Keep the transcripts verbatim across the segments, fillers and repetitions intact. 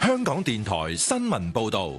香港電台新聞報道。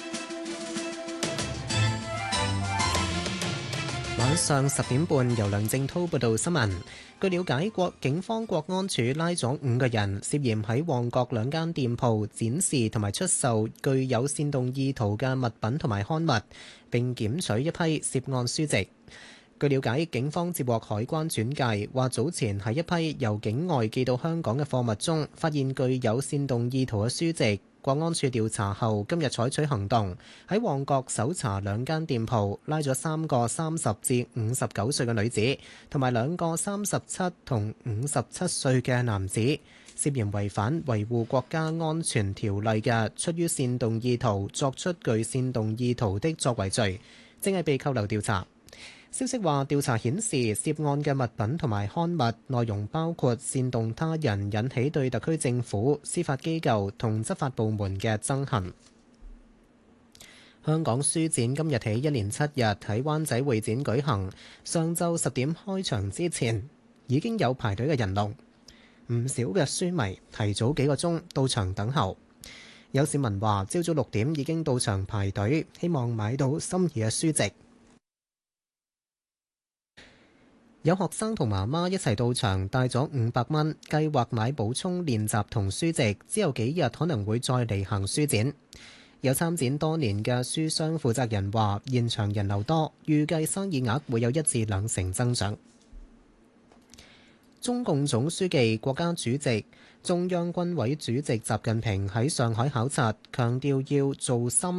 晚上十點半，由梁正滔報道新聞。據了解，國警方國安處拉咗五個人，涉嫌喺旺角兩間店鋪展示同埋出售具有煽動意圖嘅物品同埋刊物，並檢取一批涉案書籍。據了解，警方接獲海關轉介，話早前喺一批由境外寄到香港嘅貨物中，發現具有煽動意圖嘅書籍。國安處調查後，今日採取行動，喺旺角搜查兩間店鋪，拉咗三個三十至五十九歲嘅女子，同埋兩個三十七同五十七歲嘅男子，涉嫌違反維護國家安全條例嘅出於煽動意圖作出具煽動意圖的作為罪，正係被扣留調查。消息話，調查顯示涉案嘅物品同埋刊物內容包括煽動他人引起對特區政府、司法機構同執法部門嘅憎恨。香港書展今日起一連七日喺灣仔會展舉行，上晝十點開場之前已經有排隊嘅人龍，唔少嘅書迷提早幾個鐘到場等候。有市民話，朝早六點已經到場排隊，希望買到心儀嘅書籍。有學生同媽媽一齊到場，帶咗五百蚊，計劃買補充練習同書籍，之後幾日可能會再嚟行書展。有參展多年嘅書商負責人話，現場人流多，預計生意額會有一至兩成增長。中共總書記、國家主席、中央軍委主席習近平喺上海考察，強調要做深